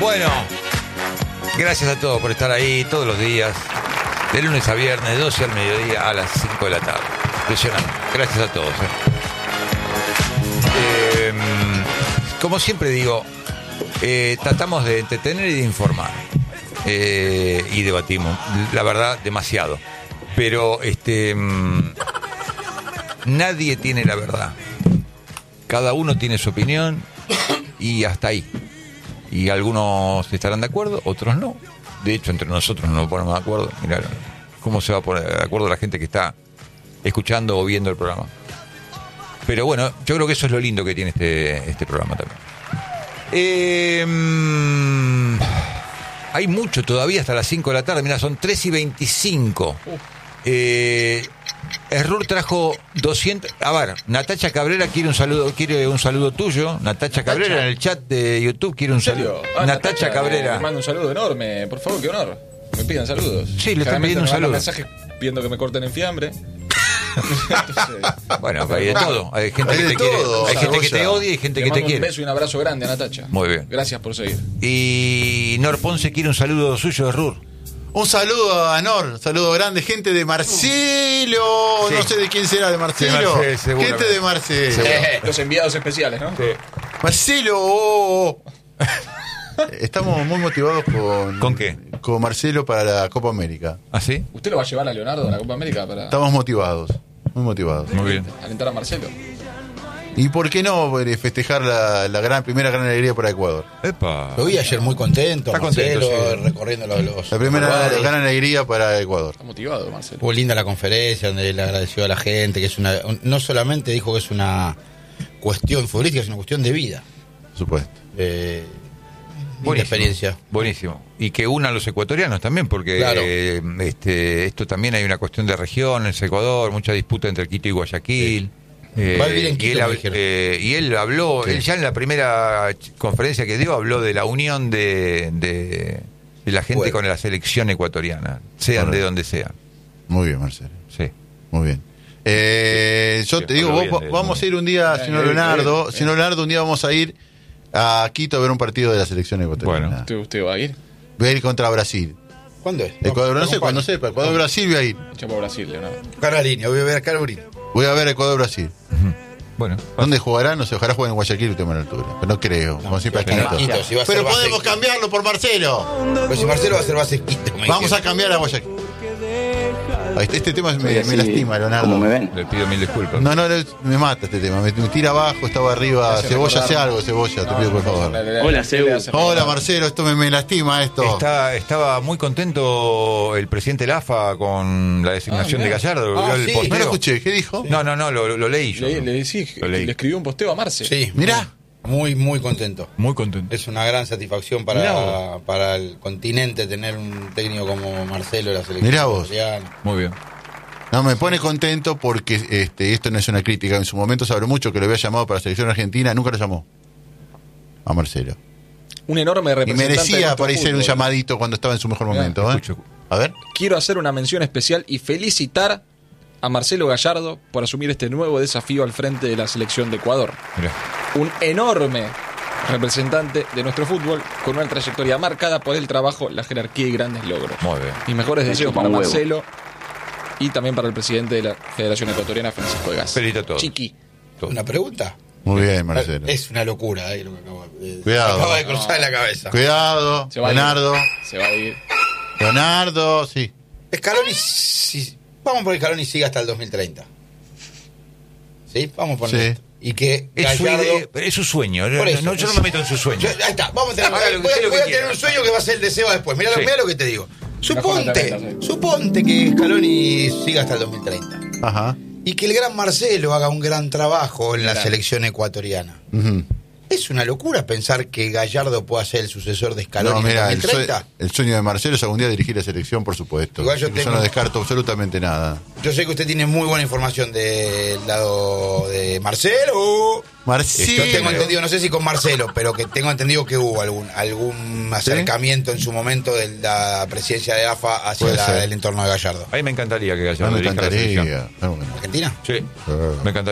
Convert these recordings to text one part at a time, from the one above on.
Bueno, gracias a todos por estar ahí todos los días, de lunes a viernes, de 12 al mediodía a las 5 de la tarde. Impresionante. Gracias a todos. Como siempre digo, tratamos de entretener y de informar. Y debatimos, la verdad, demasiado. Pero nadie tiene la verdad. Cada uno tiene su opinión y hasta ahí. Y algunos estarán de acuerdo, otros no. De hecho, entre nosotros no nos ponemos de acuerdo. Mirá, ¿cómo se va a poner de acuerdo la gente que está escuchando o viendo el programa? Pero bueno, yo creo que eso es lo lindo que tiene este programa también. Hay mucho todavía hasta las 5 de la tarde. Mirá, son 3:25. Errur trajo 200. A ver, Natacha Cabrera quiere un saludo tuyo. Natacha Cabrera en el chat de YouTube quiere un saludo. Natacha Cabrera. Me manda un saludo enorme, por favor, qué honor. Me pidan saludos. Sí, le están pidiendo un saludo. Mensajes pidiendo que me corten en fiambre. Entonces, bueno, hay de todo. Hay gente que te quiere. Hay gente que te odia y gente que te quiere. Un beso y un abrazo grande a Natacha. Muy bien. Gracias por seguir. Y Nor Ponce quiere un saludo suyo de Errur. Un saludo a Nor, un saludo grande, gente de Marcelo, sí. No sé de quién será, de Marcelo. Gente de Marcelo. Los enviados especiales, ¿no? Sí. Marcelo. Estamos muy motivados ¿Con qué? Con Marcelo para la Copa América. ¿Ah, sí? ¿Usted lo va a llevar a Leonardo a la Copa América? Estamos motivados, muy motivados. Muy bien. Alentar a Marcelo. ¿Y por qué no festejar la primera gran alegría para Ecuador? Epa. Lo vi ayer muy contento, Está Marcelo, contento, sí. recorriendo los la primera gran alegría para Ecuador. Está motivado, Marcelo. Fue linda la conferencia donde le agradeció a la gente, que es no solamente dijo que es una cuestión futbolística, es una cuestión de vida. Por supuesto. Buena experiencia. Buenísimo. Y que una a los ecuatorianos también, porque claro. Esto también hay una cuestión de regiones, Ecuador, mucha disputa entre Quito y Guayaquil. Sí. Va a vivir en Quito, y él habló, él ya en la primera conferencia que dio, habló de la unión de la gente con la selección ecuatoriana, sean de donde sean. Muy bien, Marcelo. Sí. Muy bien. Yo te digo, vamos a ir un día, señor Leonardo, un día vamos a ir a Quito a ver un partido de la selección ecuatoriana. Bueno, ¿usted va a ir? Voy a ir contra Brasil. ¿Cuándo es? Ecuador, no sé cuándo sepa. Ecuador-Brasil voy a ir. Echamos a Brasil, Leonardo. Carolina, voy a ver a Carolina. Voy a ver Ecuador-Brasil. Bueno, ¿dónde jugará? No sé, ojalá jueguen en Guayaquil y tema en altura. Pero no creo. Como siempre Quito. Si pero podemos cambiarlo por Marcelo. Pero si Marcelo va a ser base Quito. Vamos a cambiar a Guayaquil. Este tema me lastima, Leonardo. ¿Cómo me ven? le pido mil disculpas. No, me mata este tema. Me tira abajo, estaba arriba. Cebolla, hace algo, Cebolla, te pido por favor. Hola, Cebolla. Hola, Marcelo, esto me lastima esto. Estaba muy contento el presidente Lafa con la designación de Gallardo. Sí. No lo escuché, ¿qué dijo? No, lo leí yo. Le escribió un posteo a Marce. Sí, mirá. Muy, muy contento. Muy contento. Es una gran satisfacción para el continente tener un técnico como Marcelo de la selección. Mirá vos. Muy bien. No, me pone contento porque esto no es una crítica. En su momento se habló mucho que lo había llamado para la selección argentina. Nunca lo llamó a Marcelo. Un enorme Y representante. merecía por ahí ser un llamadito cuando estaba en su mejor momento. A ver. Quiero hacer una mención especial y felicitar a Marcelo Gallardo por asumir este nuevo desafío al frente de la selección de Ecuador. Mirá. Un enorme representante de nuestro fútbol con una trayectoria marcada por el trabajo, la jerarquía y grandes logros. Muy bien. Mis mejores deseos para huevo. Marcelo y también para el presidente de la Federación Ecuatoriana, Francisco de Gas. Felicito a todos. Chiqui. ¿Una pregunta? Muy bien, Marcelo. Es una locura lo que Cuidado. acaba de cruzar en la cabeza. Cuidado, Se va a ir. Leonardo. Se va a ir. Leonardo, sí. Scaloni, vamos por Scaloni siga hasta el 2030. ¿Sí? Vamos por esto. Y que Gallardo... Es su sueño. Eso, yo no me meto en su sueño. Ahí está, vamos a tener, Haga lo que voy a quiera. tener un sueño que va a ser el deseo después. Mirá lo que te digo. Suponte Suponte que Scaloni siga hasta el 2030. Ajá. Y que el gran Marcelo haga un gran trabajo en la selección ecuatoriana. Uh-huh. Es una locura pensar que Gallardo pueda ser el sucesor de Scaloni No, mira, en 2030. el sueño de Marcelo es algún día dirigir la selección, por supuesto. Igual yo no descarto absolutamente nada. Yo sé que usted tiene muy buena información del lado de Marcelo. Yo tengo entendido, no sé si con Marcelo, pero que tengo entendido que hubo algún acercamiento en su momento de la presidencia de AFA hacia el entorno de Gallardo. A mí me encantaría que Gallardo Me dirija la selección. encantaría. ¿Argentina? Sí, me encantaría.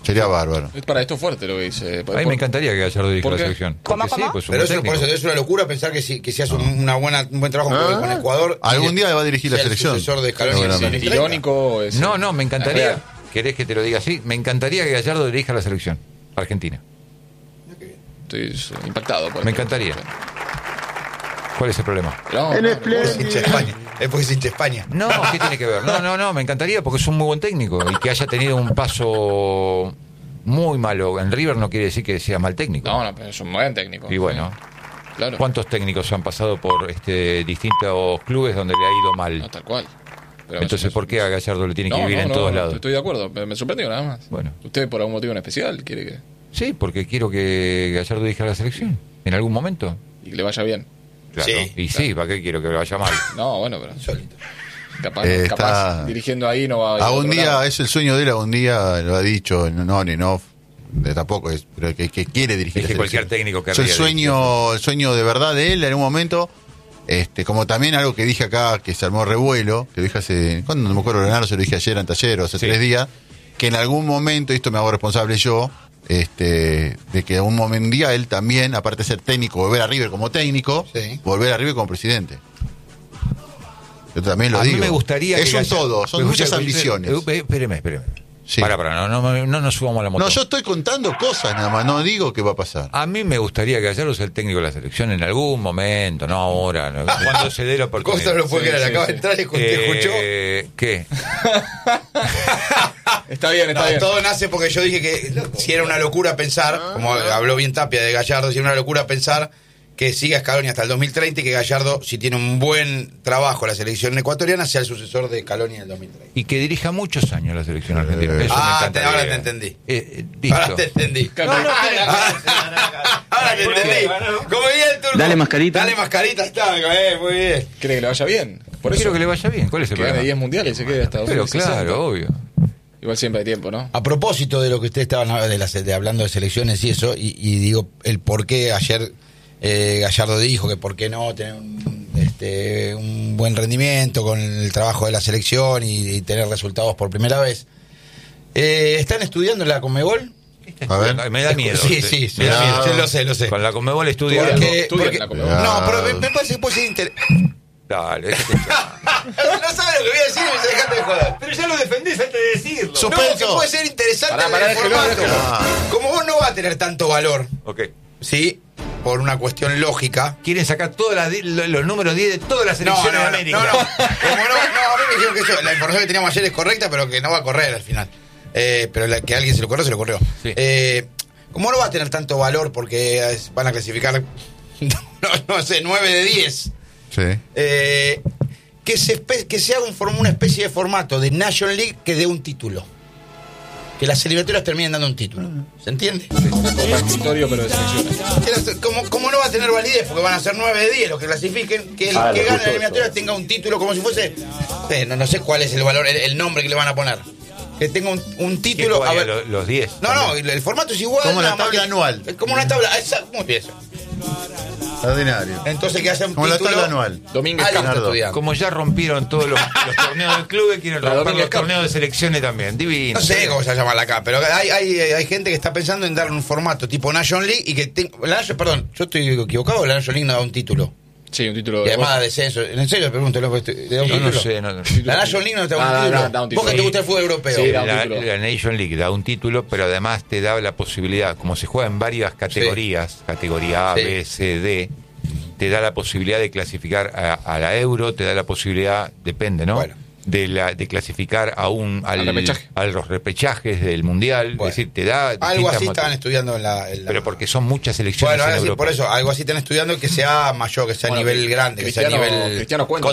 Sería bárbaro. Es para esto fuerte lo que dice. A mí me encantaría que Gallardo dirija la selección. ¿Cómo? Sí, pues pero eso por eso es una locura pensar que si hace un buen trabajo con Ecuador. Algún día va a dirigir la selección. El sucesor de Scaloni. ¿Es irónico? No, me encantaría. ¿Querés que te lo diga así? Me encantaría que Gallardo dirija la selección argentina. Estoy impactado. Me encantaría. ¿Cuál es el problema? Es porque es hincha España. No, ¿qué tiene que ver? No, me encantaría porque es un muy buen técnico y que haya tenido un paso muy malo en River no quiere decir que sea mal técnico. No, pero es un buen técnico. Y bueno, claro. ¿Cuántos técnicos han pasado por distintos clubes donde le ha ido mal? No, tal cual. Pero entonces, ¿por qué a Gallardo le tiene que ir bien en todos lados? Estoy de acuerdo, pero me sorprendió nada más. Bueno. ¿Usted por algún motivo en especial quiere que...? Sí, porque quiero que Gallardo dirija la selección en algún momento. Y que le vaya bien. Claro. Y sí, ¿para qué quiero que le vaya mal? No, bueno, pero... Solito. Capaz dirigiendo ahí no va a ir. Algún día, es el sueño de él, algún día lo ha dicho, no ni off, tampoco es, pero que quiere dirigir. Es que cualquier técnico que es el sueño de verdad de él en un momento. Como también algo que dije acá, que se armó revuelo, que lo dije hace, cuando no me acuerdo, Leonardo, se lo dije ayer, anteayer o hace 3 días, que en algún momento, y esto me hago responsable yo, de que un día él también, aparte de ser técnico, volver a River como técnico, volver a River como presidente. Yo también lo digo. A mí me gustaría es un todo, son muchas ambiciones. Espéreme. Sí. No nos subamos a la moto. No, yo estoy contando cosas nada más, no digo qué va a pasar. A mí me gustaría que Gallardo sea el técnico de la selección en algún momento, no ahora, cuando se dé la oportunidad. ¿Cómo se lo fue que acaba de entrar y escuchó? ¿Qué? Está bien. Todo nace porque yo dije que si era una locura pensar, como habló bien Tapia de Gallardo, si era una locura pensar que siga Scaloni hasta el 2030 y que Gallardo, si tiene un buen trabajo en la selección ecuatoriana, sea el sucesor de Scaloni en el 2030. Y que dirija muchos años la selección argentina. Eso ahora te entendí. Ahora te entendí. Ahora te entendí. Como diría el turco. Dale mascarita, está. Muy bien. ¿Cree que le vaya bien? Por eso quiero que le vaya bien. ¿Cuál es el problema? Que gane 10 mundiales y se quede hasta 2060. Pero claro, obvio. Igual siempre hay tiempo, ¿no? A propósito de lo que ustedes estaban hablando de selecciones y eso, y digo el por qué ayer Gallardo dijo que por qué no tener un buen rendimiento con el trabajo de la selección y tener resultados por primera vez. ¿Están estudiando la Conmebol? A ver. Me da miedo. Sí, me da miedo. Yo lo sé. Con la Conmebol estudian. Porque la Conmebol. No, pero me parece que puede ser interesante. Dale, no sabes lo que voy a decir y me dejaste de joder. Pero ya lo defendés antes de decirlo. No, que puede ser interesante el formato. Como vos no va a tener tanto valor. Ok. Sí, por una cuestión lógica. Quieren sacar todos los números 10 de todas las selecciones de América. No, a mí me dijeron que la información que teníamos ayer es correcta, pero que no va a correr al final. Pero que a alguien se le ocurrió. Sí. Como no va a tener tanto valor porque van a clasificar, no sé, 9 de 10. Sí. Que se haga una especie de formato de National League que dé un título. Que las eliminatorias terminen dando un título. ¿Se entiende? Escritorio, pero de selecciones. Como no va a tener validez, porque van a ser 9 de 10 los que clasifiquen, que el que gane la eliminatoria tenga un título como si fuese. No sé cuál es el valor, el nombre que le van a poner. Que tenga un título. A ver, los 10. No, el formato es igual. Como la tabla anual. Como una tabla. Muy bien. Extraordinario. Entonces que haya un como título. La tabla anual. Domínguez Como ya rompieron todos los torneos del club, quieren romper los torneos de selecciones también. Divino. No sé cómo se llama acá, pero hay gente que está pensando en darle un formato tipo National League y que perdón, yo estoy equivocado, la National League no da un título. Sí, un título. Y además de descenso. En serio, pregunto, ¿le da un título? No sé. La National League no te da un título. ¿Vos que te gusta el fútbol europeo? Sí, la Nation League da un título, pero además te da la posibilidad, como se juega en varias categorías, categoría A, B, C, D, te da la posibilidad de clasificar a la Euro, te da la posibilidad, depende, ¿no? Bueno. De clasificar a los repechajes del Mundial. Bueno. Es decir, te da algo así estaban estudiando en la... Pero porque son muchas selecciones en Europa. Por eso, algo así están estudiando que sea mayor, que sea a nivel grande, que sea a nivel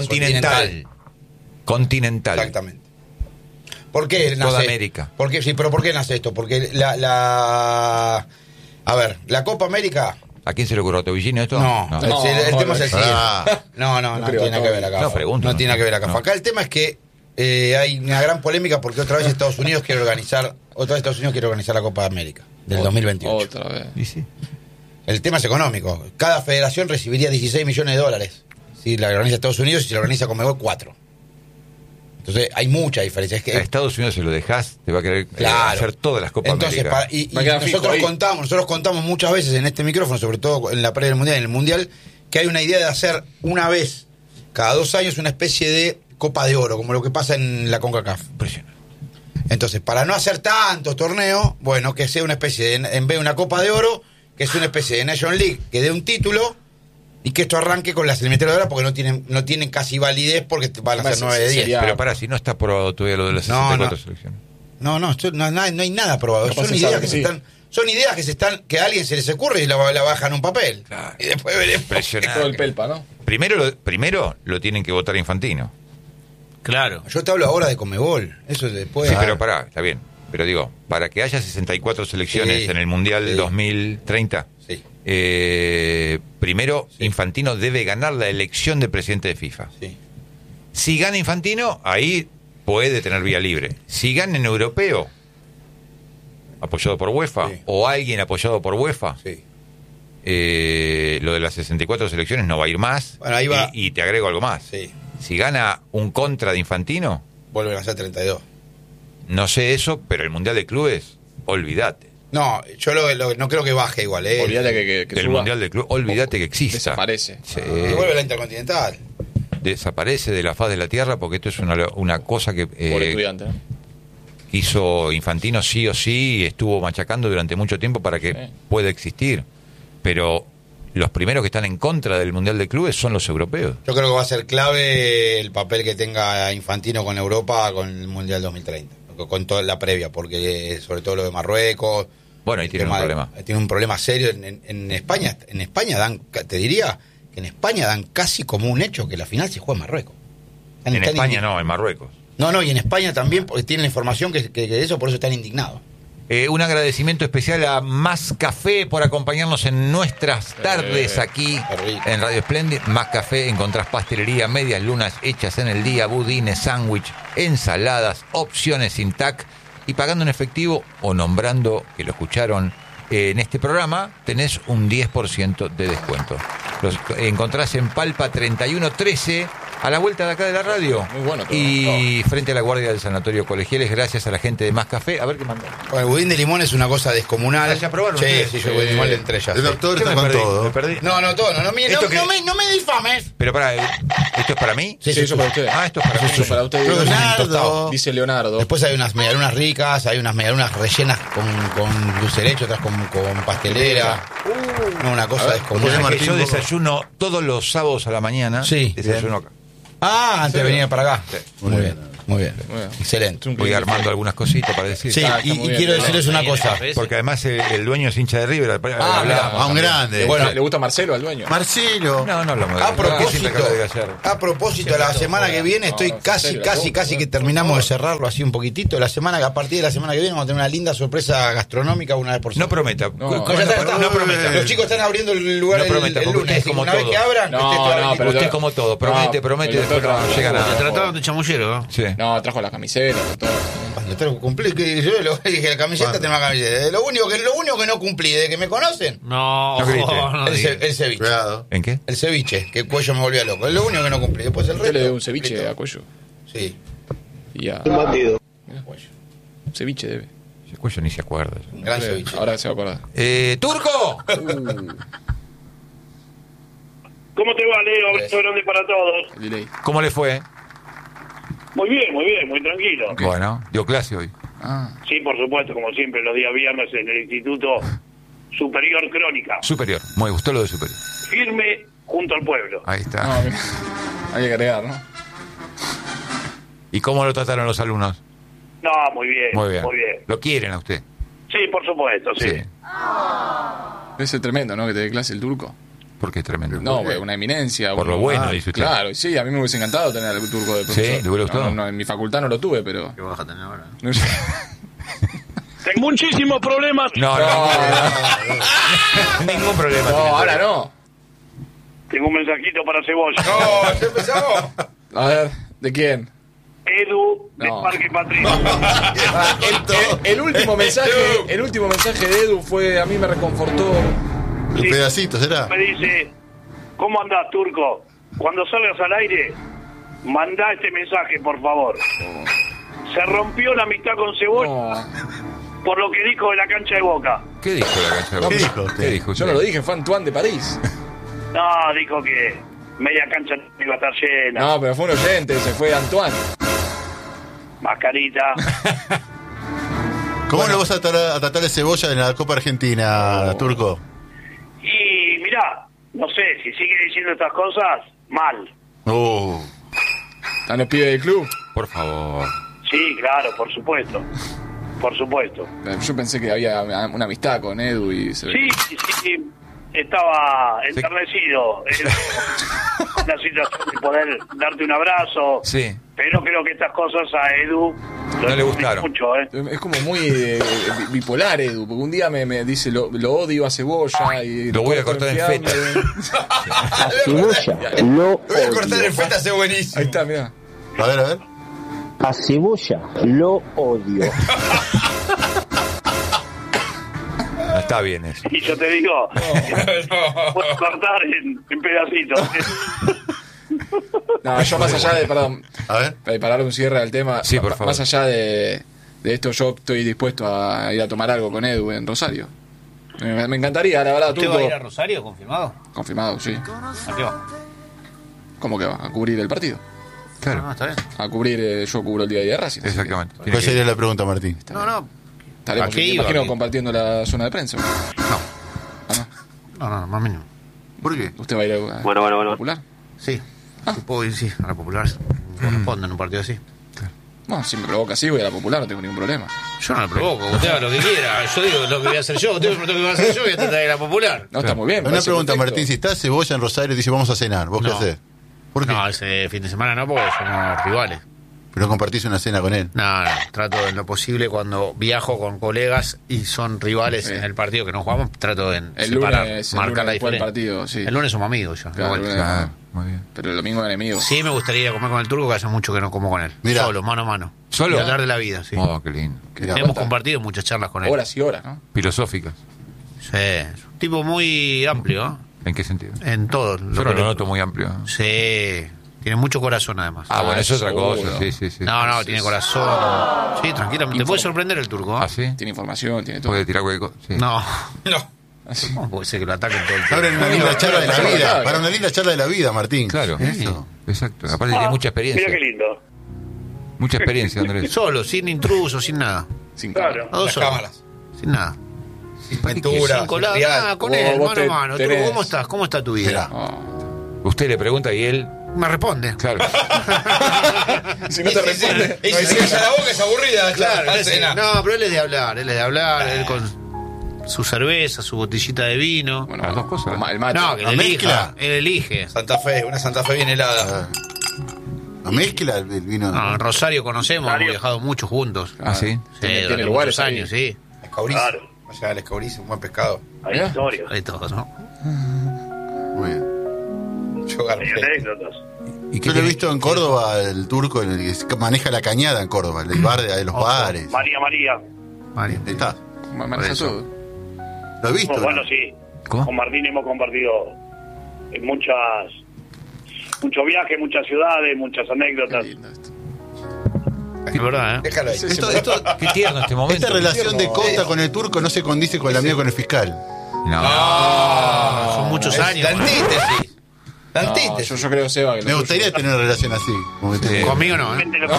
continental. Exactamente. ¿Por qué nace? Toda América. ¿Pero por qué nace esto? Porque la Copa América... ¿A quién se le ocurrió? ¿A Tobillini esto? No. El tema es el siguiente. No tiene nada que ver acá. No tiene nada que ver acá. Acá el tema es que hay una gran polémica porque otra vez Estados Unidos quiere organizar la Copa América del 2028. Otra vez. ¿Y sí? El tema es económico. Cada federación recibiría $16 millones si la organiza Estados Unidos y si la organiza Conmebol 4. Entonces hay mucha diferencia. Es que A Estados Unidos se lo dejás, te va a querer Claro. hacer todas las Copas Entonces, América. y Va a quedar fijo nosotros contamos muchas veces en este micrófono, sobre todo en la previa del Mundial, en el Mundial, que hay una idea de hacer una vez cada 2 años una especie de Copa de Oro, como lo que pasa en la CONCACAF. Impresionante. Entonces, para no hacer tantos torneos, bueno, que sea una especie de, en vez de una Copa de Oro, que sea una especie de Nation League, que dé un título y que esto arranque con las eliminatorias de ahora, porque no tienen casi validez porque van a ser 9 de 10. sería- Pero pará, si no está aprobado todavía lo de las 64 selecciones. No, hay nada probado. Capaz Son se ideas sabe que que se sí. están... Son ideas que a alguien se les ocurre y la bajan en un papel. Claro. Y después veremos. Impresionante. Todo el pelpa, ¿no? Primero lo tienen que votar Infantino. Claro. Yo te hablo ahora de Conmebol. Eso es después. Sí, pero pará, está bien. Pero digo, para que haya 64 selecciones Sí, en el Mundial sí. 2030, Sí, primero Sí. Infantino debe ganar la elección de presidente de FIFA. sí. Si gana Infantino, ahí puede tener vía libre. Si gana en europeo, apoyado por UEFA, Sí. o alguien apoyado por UEFA, Sí. lo de las 64 selecciones no va a ir más. Bueno, ahí va. Y te agrego algo más. Sí. Si gana un contra de Infantino, Vuelven a ser 32. no sé eso, pero el Mundial de Clubes, olvídate. No, yo no creo que baje igual, Olvídate que Del suba. Mundial de Clubes, olvídate que exista. Desaparece. Sí. Y vuelve la Intercontinental. Desaparece de la faz de la tierra porque esto es una cosa que Por estudiante, ¿no? hizo Infantino sí o sí y estuvo machacando durante mucho tiempo para que Sí. pueda existir. Pero los primeros que están en contra del Mundial de Clubes son los europeos. Yo creo que va a ser clave el papel que tenga Infantino con Europa con el Mundial 2030. Con toda la previa, porque sobre todo lo de Marruecos. Bueno, ahí tiene un problema. Tiene un problema serio en España. En España te diría que en España dan casi como un hecho que la final se juega en Marruecos. En Están España no, en Marruecos. No, y en España también, porque tienen la información que de eso, por eso están indignados. Un agradecimiento especial a Más Café por acompañarnos en nuestras tardes aquí qué rico. en Radio Splendid. Más Café, encontrás pastelería, medias lunas hechas en el día, budines, sándwich, ensaladas, opciones sin TAC. Y pagando en efectivo o nombrando, que lo escucharon en este programa, tenés un 10% de descuento. Los encontrás en Palpa 3113, a la vuelta de acá de la radio. Muy bueno todo. Y frente a la guardia del Sanatorio Colegiales, gracias a la gente de Más Café. A ver qué mandó. Bueno, el budín de limón es una cosa descomunal. Ah, ¿ya probaron Sí, ustedes? sí, yo el budín de limón le entré ya. El sí. doctor ¿Qué está me con perdí? todo. Me perdí. No, no me difames. Pero para, ¿esto es para mí? Sí, Sí, eso para usted. Ah, esto es para mí. Eso para usted. Leonardo. Dice Leonardo. Después hay unas medialunas ricas, hay unas medialunas rellenas con dulce de leche, otras con pastelera. No, una cosa descomunal. José Martín, Yo vos- desayuno todos los sábados a la mañana. Sí. Desayuno acá. Ah, antes de venir para acá. Sí. Muy bien, muy bien. Muy bien. Excelente. Voy armando algunas cositas para decir. Sí, Ah, está y muy bien. quiero decirles una cosa. Porque además el dueño es hincha de River. Ah, mirá. A un grande. Bueno, ¿Le gusta Marcelo al dueño? Marcelo. No, no hablamos de A ¿Qué siempre acaba de propósito, gallar? a propósito, la semana que viene estoy No, en casi serio, que terminamos de cerrarlo así un poquitito. A partir de la semana que viene vamos a tener una linda sorpresa gastronómica una vez por semana. No prometa. No, No, ya está, no prometa. Los chicos están abriendo el lugar No el prometa, porque lunes. usted es como Una vez todo. que abran, No, esté todo no, abierto. pero Usted es como todo. Promete, No, promete, el después doctor no llega Te nada. trataron de chamullero, ¿no? Sí. No, trajo la camiseta, todo. Cuando tengo que cumplir, que yo lo dije, la camiseta tengo la camiseta. Lo único que no cumplí, de que me conocen, No, No grite. no el diga. ceviche. Cuidado. ¿En qué? El ceviche, que el cuello me volvía loco. Es lo único que no cumplí. Después el Usted resto. le dio un ceviche listo. a Cuello. Sí. Y a... Cuello. Ceviche debe. Ese cuello ni se acuerda. Un gran ceviche. Ahora se va a acordar. ¡Turco! ¿Cómo te va, Leo? Abrazo grande para todos. El delay. ¿Cómo le fue? Muy bien, muy tranquilo. Bueno, dio clase hoy. Ah, Sí, por supuesto, como siempre, los días viernes en el Instituto Superior Crónica. Superior. Me gustó lo de superior. Firme junto al pueblo. Ahí está. no, mira. Hay que agregar, ¿no? ¿Y cómo lo trataron los alumnos? No, muy bien. Muy bien. Muy bien. ¿Lo quieren a usted? Sí, por supuesto, sí. Debe ser tremendo, ¿no? Que te dé clase el turco. Porque es tremendo. No, pues, una eminencia. Por lo bueno, dice usted. Claro, sí, a mí me hubiese encantado tener al turco de profesor. ¿le hubiera gustado? No, en mi facultad no lo tuve, pero... ¿Qué vas a tener ahora? No sé. Tengo muchísimos problemas. No, ningún problema. No, ahora no. Tengo un mensajito para Cebolla. No, ya empezamos. A ver, ¿de quién? Edu, de No. Parque Patricio. El último mensaje de Edu fue, a mí me reconfortó. El pedacito, ¿será? Me dice, ¿cómo andás, Turco? Cuando salgas al aire, mandá este mensaje, por favor. Se rompió la amistad con Cebolla por lo que dijo de la cancha de Boca. ¿Qué dijo la cancha de Boca? ¿Qué dijo? Yo no lo dije, fue Antoine de París. No, dijo que media cancha iba a estar llena. No, pero fue un oyente, se fue Antoine. Mascarita. ¿Cómo lo vas a tratar de Cebolla en la Copa Argentina, Turco? Y mirá, no sé, si sigue diciendo estas cosas, mal. ¿Están los pibes del club? Por favor. Sí, claro, por supuesto. Por supuesto. Yo pensé que había una amistad con Edu y... Sí. Estaba enternecido en la situación de poder darte un abrazo. Sí. Pero creo que estas cosas a Edu no le gustaron mucho, Es como muy bipolar, Edu, porque un día me dice lo odio a Cebolla y lo voy a cortar en feta. A Cebolla lo voy a cortar en feta, hace buenísimo. Ahí está, mirá. A ver. A Cebolla lo odio. No está bien eso. Y yo te digo, puedo cortar en pedacitos. No, yo más allá de, perdón, a ver, para darle un cierre al tema, sí, por favor. Más allá de esto, yo estoy dispuesto a ir a tomar algo con Edu en Rosario. Me encantaría, la verdad. ¿Usted va a ir a Rosario, confirmado? Confirmado, sí. ¿A qué va? ¿Cómo que va? ¿A cubrir el partido? Claro. No, está bien. A cubrir, yo cubro el día de Racing. Exactamente. ¿Cuál sería la pregunta, Martín? No. Estaremos, ¿A qué iba? imagino, compartiendo la zona de prensa. No, más o menos. ¿Por qué? ¿Usted va a ir a Bueno. Popular? Sí. Sí puedo ir, sí, a la Popular. Corresponde en un partido así. Bueno, si me provoca así, voy a la Popular, no tengo ningún problema. Yo no lo provoco, usted haga lo que quiera. Yo digo lo que voy a hacer yo. Usted me preguntó qué voy a hacer yo, voy a tratar de ir a la Popular. No, está muy bien. Una parece pregunta, perfecto. Martín. Si está Cebolla en Rosario y dice vamos a cenar, ¿vos qué No. haces? ¿Por qué? No, ese fin de semana no, porque somos rivales. Pero no compartís una cena con él. No, trato en lo posible cuando viajo con colegas y son rivales en el partido que no jugamos, trato en El separar, lunes, marcar la después del diferencia. partido, sí. El lunes somos amigos ya. Claro, de vuelta. claro. Muy bien. Pero el domingo enemigo. Sí, me gustaría ir a comer con el turco, que hace mucho que no como con él. Mirá. Solo, mano a mano. ¿Solo? Y hablar de la vida, sí. Oh, qué lindo. Mirá, Hemos compartido muchas charlas con él. Horas y horas, ¿no? Filosóficas. Sí, es un tipo muy amplio, ¿eh? ¿En qué sentido? En todo. Yo no lo noto muy amplio. Sí, tiene mucho corazón además. Ah, bueno, eso es otra seguro. cosa. Sí. No, tiene corazón. Sí, tranquilamente. Te puede sorprender el turco, ¿eh? ¿Ah, sí? Tiene información, tiene todo. Puede tirar cualquier cosa. Sí. No. ¿Cómo puede ser que lo ataquen todo el tiempo? Ahora en una linda charla de la claro, vida. claro. Para una linda charla de la vida, Martín. Claro. Eso. Exacto. Aparte tiene mucha experiencia. Mira qué lindo. Mucha experiencia, Andrés. Solo, sin intrusos, sin nada. Sin Claro. Los dos Las solos. cámaras. Sin nada. Aventura, Sin colado, real. nada, con Vos- él, vos mano a mano. tenés- Turco, ¿cómo estás? ¿Cómo está tu vida? Mirá. Usted le pregunta y él, Me responde. claro. Si no te responde. Y si se calla la boca es aburrida. Claro, la él es- cena. no, pero él es de hablar, él con su cerveza, su botellita de vino. Bueno, Las dos cosas. El mate. No, que La él mezcla. elija, él elige. Santa Fe, una Santa Fe bien helada. ¿La mezcla el vino? No, en Rosario conocemos, hemos Rosario. viajado mucho juntos. Ah, sí. Sí, Tiene durante lugares muchos ahí. años, sí. Escaurizo. Claro. Allá el escaurizo, un buen pescado. Hay Mirá. historias, Hay todo, ¿no? Muy bien. Yo garpé. hay anécdotas. ¿Y Yo lo he visto en Córdoba, el turco, en el que maneja la cañada en Córdoba, el bar de los bares. María. Mario. Ahí está. Maneja eso. todo. ¿Lo he visto? Bueno, sí. ¿Cómo? Con Martín hemos compartido en muchos viajes, muchas ciudades, muchas Qué anécdotas. lindo esto. Es verdad, ¿eh? Déjalo ahí. Qué tierno este momento. Esta relación de Costa con el turco no se condice con la mía con el fiscal. No. Son muchos Es años. La antítesis. La No, antítesis. yo creo, Seba, que Me gustaría tener una relación así. como que tengo. Conmigo no, ¿eh? Gente lo-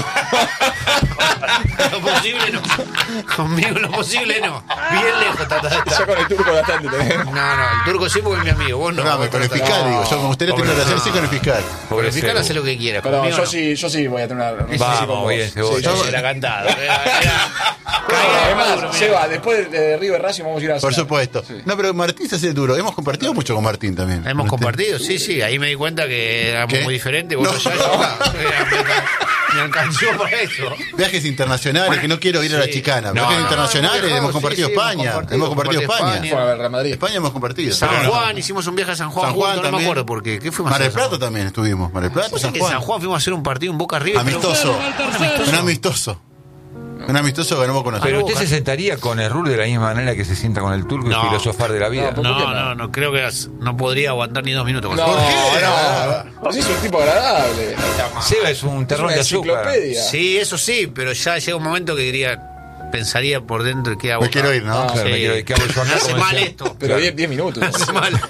Lo posible no. Conmigo lo posible no. Bien lejos trata de Ya estar. con el turco bastante tenés. No, el turco sí porque es mi amigo. Vos no. No, vos con el tratás- fiscal, digo. Yo me gustaría tener una relación así con el fiscal. Con el fiscal Cebu. hace lo que quiera. Perdón, Conmigo yo sí voy a tener una. Vamos, bien, Cebolla. no. Era cantado. Además, Seba, después de River Racing vamos a ir a Por cenar. supuesto. Sí. No, pero Martín se hace duro. Hemos compartido mucho con Martín también. Hemos Este, compartido, sí. Ahí me di cuenta que éramos ¿Qué? muy diferentes. Vos No. allá, yo acá. Me alcanzó para eso. Viajes internacionales, que no quiero ir a la Sí. chicana. No, Viajes no, internacionales, viajamos, hemos compartido sí, España. Hemos compartido España. Fue a ver Real Madrid. España hemos compartido. San Juan, hicimos un viaje a San Juan, San Juan juntos, no me también. acuerdo por qué. ¿Qué fuimos a Mar del hacer a San Plata también estuvimos. Mar del Plata, Juan? San Que en San Juan. Juan fuimos a hacer un partido en Boca River. Amistoso. Un amistoso. Un amistoso que no vos conocés. Pero usted se sentaría con el Rul de la misma manera que se sienta con el turco y No. filosofar de la vida. No, ¿por qué No, creo que no podría aguantar ni 2 minutos con No, eso. ¿Por qué? no. Pues es un tipo agradable. Seba es un terrón de azúcar. Enciclopedia. Sí, eso sí, pero ya llega un momento que pensaría por dentro que hago. Me quiero ir, ¿no? Claro, me quiero ir. ¿Qué hago yo acá? Me hace Como mal decía. esto. Pero 10 minutos. Me hace mal.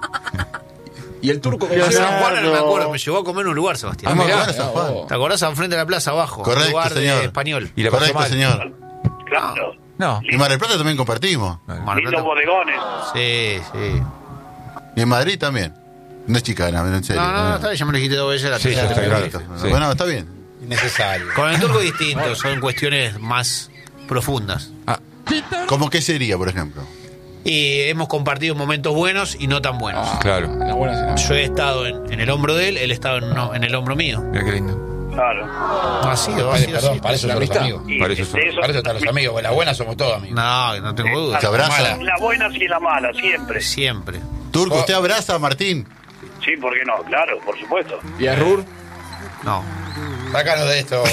Y el turco Pero que San Juan no me acuerdo, me llevó a comer en un lugar, Sebastián. Vamos a mirá. comer a San Juan. ¿Te acordás? Enfrente de la plaza abajo. Correcto, un lugar señor. de español. Y la pasó Correcto, mal. señor. Claro. No. Y Mar del Plata también compartimos. Mar del Lindos Plata. bodegones. Sí, sí. Y en Madrid también. No es chicana, en serio. No, está bien, ya me lo dijiste 2 veces la Sí, ya tercera. está claro. Bueno, Sí. bueno, está bien. Innecesario. Con el turco es distinto, son cuestiones más profundas. ¿Cómo qué sería, por ejemplo? Y hemos compartido momentos buenos y no tan buenos. Claro. La buena cena. Yo he estado en el hombro de él ha estado en el hombro mío. Mira qué lindo. Claro. Ha sido Perdón, así. para eso la son los amistad. amigos. Y Para eso de eso Para eso están los amigos, porque las buenas somos todos amigos. No tengo duda. ¿Se abraza? En las buenas y en las malas, siempre. Siempre. Turco, ¿usted abraza a Martín? Sí, ¿por qué no? Claro, por supuesto. ¿Y a Rur? No. Sácanos de esto.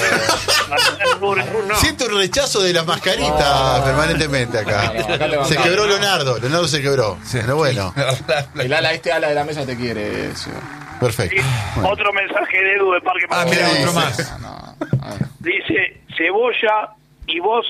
Siento el rechazo de las mascaritas permanentemente acá. No, acá te Se bancamos. quebró Leonardo se quebró. Pero bueno, El ala de la mesa te quiere. Seba. perfecto. Y otro mensaje de Edu de Parque Ah, Macuto. mira, Sí, otro sí. más. Dice, Cebolla y vos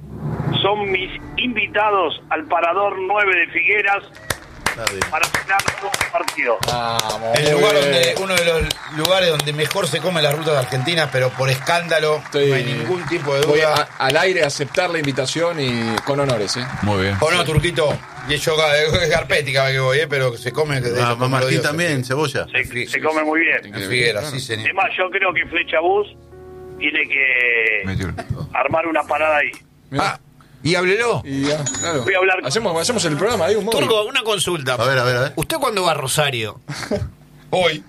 son mis invitados al Parador 9 de Figueras para cenar un partido. Vamos. El lugar uno de los lugares donde mejor se come las rutas de Argentina, pero por escándalo, Estoy- no hay ningún tipo de Voy duda. al aire a aceptar la invitación y con honores, ¿eh? Muy bien. O no, Turquito. Y yo es carpética que voy, pero se come. De eso, como lo Martín digo, también, cebolla. Se come muy bien. En Figueras, sí, señor. Además, yo creo que Flecha Bus tiene que Metió. armar una parada ahí. Ah, y háblelo. Y ya, claro. Voy a hablar- Hacemos el programa ahí, un móvil. Turco, una consulta. A ver. ¿Usted cuándo va a Rosario? Hoy.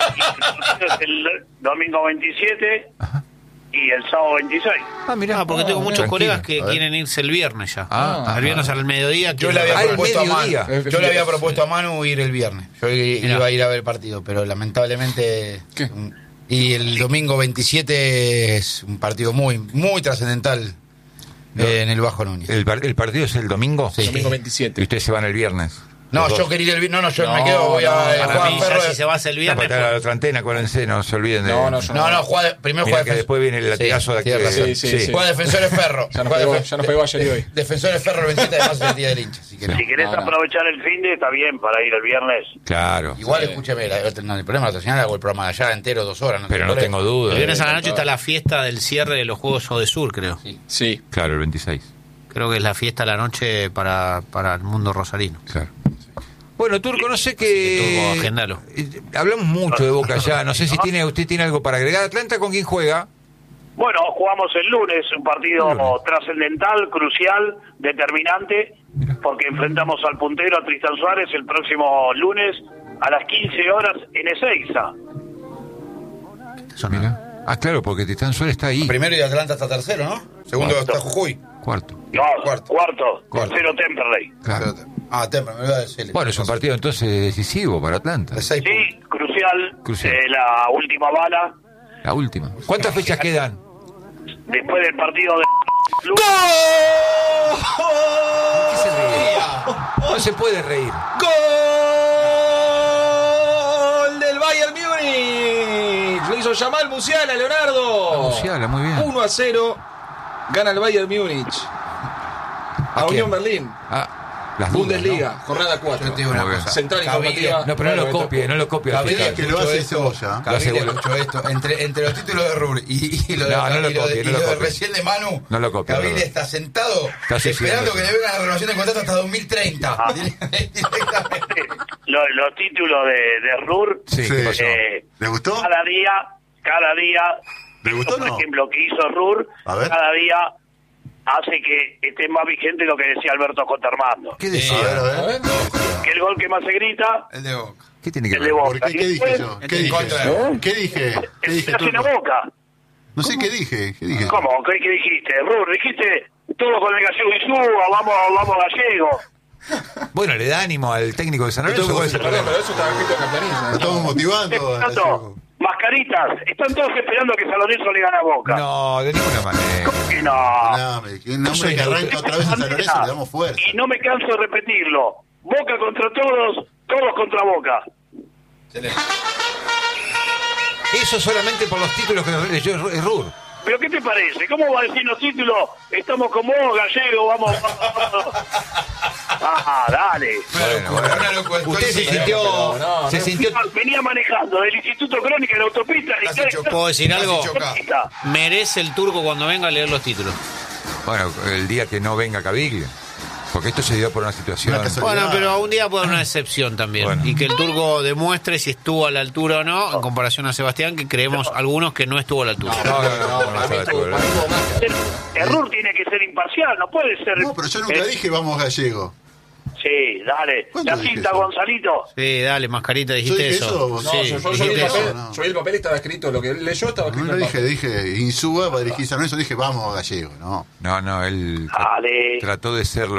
Es el domingo 27 y el sábado 26. Ah, mirá. Porque tengo muchos Tranquilo. colegas que A ver. quieren irse el viernes ya. Ah, el viernes al mediodía. Yo le había Ah, el propuesto a Manu. mediodía. Yo le había propuesto a Manu ir el viernes. Yo iba a ir a ver el partido, pero lamentablemente. ¿Qué? Y el domingo 27 es un partido muy, muy trascendental en el Bajo Núñez. ¿El partido es el domingo? Sí. Domingo Y 27. ustedes se van el viernes. No, Los yo dos. quería ir el viernes. No, yo No, me quedo. Voy a Para jugar mí, Ferro. ya si se va el No, viernes. para la otra antena, acuérdense, no se olviden de. No, yo No, primero Mirá juega que después viene el latigazo de aquí. tienes razón. Sí. Juega Defensores Ferro. Ya nos pegó ayer y hoy. Defensores Ferro el 27, además es el día del hincha. Si querés. Si querés No. aprovechar el fin de, está bien para ir el viernes. Claro. Igual, escúcheme, el problema, la otra señal hago el programa de allá entero, 2 horas. Pero no tengo duda. El viernes a la noche está la fiesta del cierre de los Juegos Odesur, creo. Sí. Claro, el 26. Creo que es la fiesta de la noche para el mundo rosarino. Claro. Bueno, Turco, no sé Así que, Turco, qué. agendalo. Hablamos mucho de Boca ya. No sé si usted tiene algo para agregar. ¿Atlanta con quién juega? Bueno, jugamos el lunes, un partido trascendental, crucial, determinante, porque enfrentamos al puntero, a Tristán Suárez, el próximo lunes a las 15 horas en Ezeiza. Mira. Ah, claro, porque Tristán Suárez está ahí. Primero y Atlanta está tercero, ¿no? Segundo está Jujuy. Cuarto. No, Cuarto. tercero Temperley. Claro. Temprano, me iba a decirle. Bueno, es un partido entonces decisivo para Atlanta. De 6 Sí, crucial, Crucial. la última bala, La última. ¿Cuántas fechas quedan? después del partido de... ¿Qué se ríe? No se puede reír. ¡Gol del Bayern Múnich! Lo hizo Yamal Musiala, Leonardo. Musiala, muy bien. 1-0. Gana el Bayern Múnich. A Unión Berlín. Ah, las dudas, Bundesliga, jornada 4. Yo te digo una Muy bien. cosa. Central Gabriel, informativa. No, pero no lo Bueno, copie, no lo copie. al Gabriel, fiscal. que lo hace escuchó esto, Cebolla. Gabriel, Lo hace escuchó esto. Entre los títulos de Rur y lo de, No, no lo y lo de- copie, y no lo lo de copie. recién de Manu, No lo copie, Gabriel no lo- está sentado Está suicidando. esperando que le venga la renovación de contrato hasta 2030. Ah. Directamente. Los títulos de RUR, Sí, Sí. ¿qué pasó? ¿Le gustó? cada día, ¿Le gustó o por no? ejemplo, que hizo RUR, A ver. cada día hace que esté más vigente lo que decía Alberto J. Armando. ¿Qué A decía? ver, a A ver. ver. Que el gol que más se grita, El de Boca. ¿Qué tiene que el de ver? Boca. ¿Por qué? ¿Qué Y dije después, yo? ¿Qué En dije? contra de Boca. ¿Qué dije? ¿Qué el dije, que hace la Turco? Boca. No sé qué dije. ¿Qué dije? ¿Cómo? ¿Qué dijiste? RUR, dijiste todo con el gallego y suba, vamos gallego. Bueno, le da ánimo al técnico de San Lorenzo. ¿Cuál es el Perdón, problema? pero eso está escrito en Campaniza. Lo estamos motivando. Esperando, mascaritas, están todos esperando que San Lorenzo le gane a Boca. No, de ninguna manera. ¿Cómo que no? Un hombre que arranca otra vez a San Lorenzo le damos fuerza. Y no me canso de repetirlo. Boca contra todos, todos contra Boca. Excelente. Eso solamente por los títulos que leyó Rur. ¿Pero qué te parece? ¿Cómo va a decir los títulos? Estamos con vos, Gallego, vamos. Ah, dale. Bueno. Usted se sintió... se sintió... Venía manejando del Instituto Crónica en la autopista. ¿Puedo decir algo? Merece el Turco cuando venga a leer los títulos. Bueno, el día que no venga Caviglia. Porque esto se dio por una situación... Bueno, pero un día puede haber una excepción también. Bueno. Y que el Turco demuestre si estuvo a la altura o no, en comparación a Sebastián, que creemos algunos que no estuvo a la altura. Error tiene que ser imparcial, no puede ser... No, pero yo nunca dije vamos Gallego. Sí, dale. La cinta, Gonzalito. Sí, dale, Mascarita, dijiste eso. Yo vi el papel, estaba escrito, lo que leyó estaba escrito. No dije Insúa para dirigir San Lorenzo, dije vamos Gallego, no. No, él trató de ser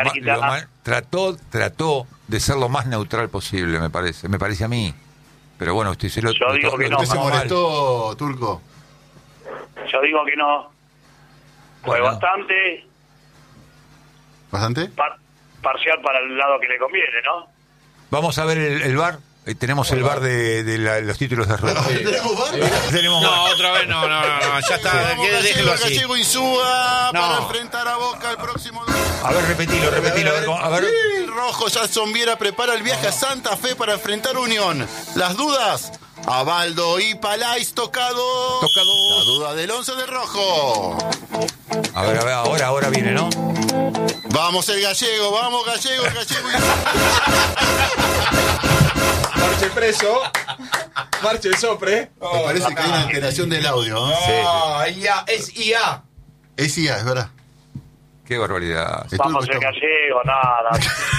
trató de ser lo más neutral posible, me parece a mí. Pero bueno, usted se lo... Yo digo que no. ¿Usted se molestó, Turco? Yo digo que no. Fue bastante... ¿Bastante? Parcial para el lado que le conviene, ¿no? Vamos a ver el VAR. Tenemos el VAR de los títulos de Rur. ¿Tenemos VAR? No, otra vez no, ya está. Déjelo así. Gallego Insúa para enfrentar a Boca el próximo... A ver, repetilo. A ver. El rojo Jason Viera prepara el viaje a Santa Fe para enfrentar Unión. Las dudas... Abaldo y Palais tocados. La duda del 11 de rojo. A ver, ahora viene, ¿no? Vamos el Gallego, Gallego. Marche preso. Marche el sopre. Me parece que hay una alteración del audio, ¿no? Sí. Es IA. Es IA, es verdad. Qué barbaridad. Vamos el Gallego, nada.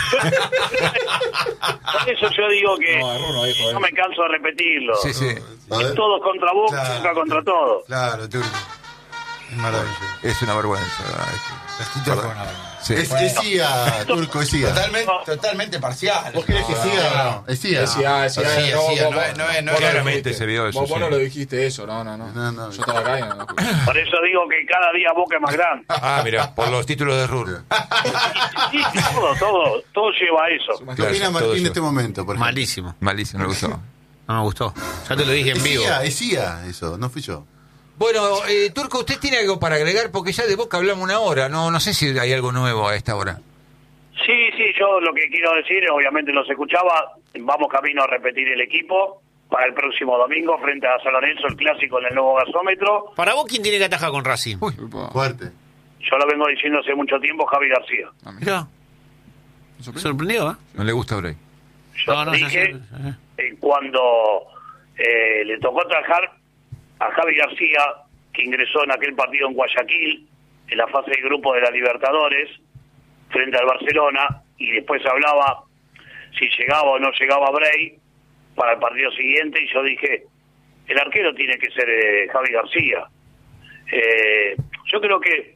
Por eso yo digo que no me canso de repetirlo. Sí. Todos contra vos, nunca contra todos. Claro, Turco. Es maravilloso. Es una vergüenza. Sí. Es IA, Turco, es IA. Totalmente parcial. ¿Vos querés que siga o no? Es IA. Es IA. No, claramente se vio eso. Vos no lo dijiste eso, no. Yo estaba acá y no. Por eso digo que cada día Boca es más grande. Ah, mira, por los títulos de Rur. Sí, todo lleva a eso. ¿Qué opina Martín de este momento, por ejemplo? Malísimo. Malísimo, me gustó. No me gustó. Ya te lo dije en vivo. Es IA, eso, no fui yo. Bueno, Turco, ¿usted tiene algo para agregar? Porque ya de Boca hablamos una hora. No sé si hay algo nuevo a esta hora. Sí, yo lo que quiero decir, obviamente los escuchaba, vamos camino a repetir el equipo para el próximo domingo frente a San Lorenzo, el clásico en el nuevo gasómetro. Para vos, ¿quién tiene que atajar con Racing? Fuerte. Yo lo vengo diciendo hace mucho tiempo, Javi García. Mirá. Sorprendió, ¿eh? No le gusta Bray. Yo dije, cuando le tocó trabajar a Javi García, que ingresó en aquel partido en Guayaquil, en la fase de grupo de la Libertadores, frente al Barcelona, y después hablaba si llegaba o no llegaba Bray para el partido siguiente, y yo dije, el arquero tiene que ser Javi García. Yo creo que